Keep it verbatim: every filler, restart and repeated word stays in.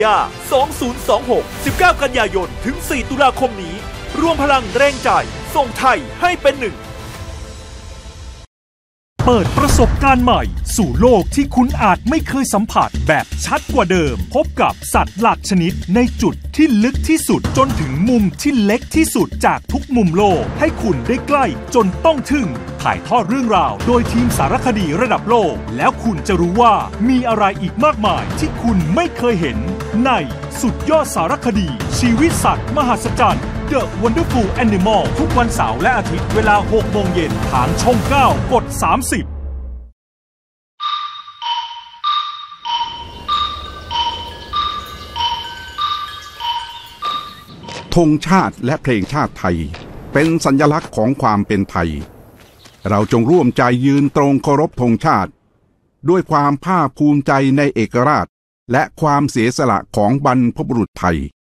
ยาสองพันยี่สิบหก สิบเก้า กันยายนถึง สี่ ตุลาคมนี้รวมพลังแรงใจส่งไทยให้เป็นหนึ่งเปิดประสบการณ์ใหม่สู่โลกที่คุณอาจไม่เคยสัมผัสแบบชัดกว่าเดิมพบกับสัตว์หลากชนิดในจุดที่ลึกที่สุดจนถึงมุมที่เล็กที่สุดจากทุกมุมโลกให้คุณได้ใกล้จนต้องทึ่งถ่ายทอดเรื่องราวโดยทีมสารคดีระดับโลกแล้วคุณจะรู้ว่ามีอะไรอีกมากมายที่คุณไม่เคยเห็นในสุดยอดสารคดีชีวิตสัตว์มหัศจรรย์The Wonderful Animal ทุกวันเสาร์และอาทิตย์เวลา หก โมงเย็นทางช่อง เก้า กด สามสิบธงชาติและเพลงชาติไทยเป็นสัญลักษณ์ของความเป็นไทยเราจงร่วมใจยืนตรงเคารพธงชาติด้วยความภาคภูมิใจในเอกราชและความเสียสละของบรรพบุรุษไทย